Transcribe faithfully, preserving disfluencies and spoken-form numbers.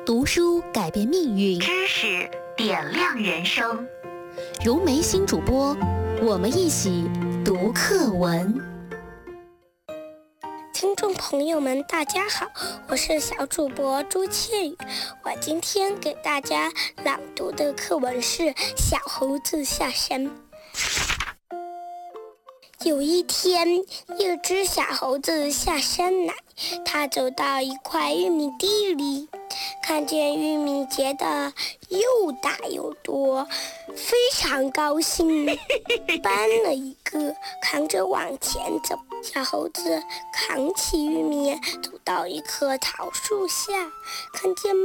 读书改变命运， 知识点亮人生。 如梅新主播，我们一起读课文。 听众朋友们大家好，我是小主播朱倩雨。我今天给大家朗读的课文是《小猴子下山》。有一天，一只小猴子下山来，它走到一块玉米地里，看见玉米结得又大又多，非常高兴，搬了一个，扛着往前走。小猴子扛起玉米，走到一棵桃树下，看见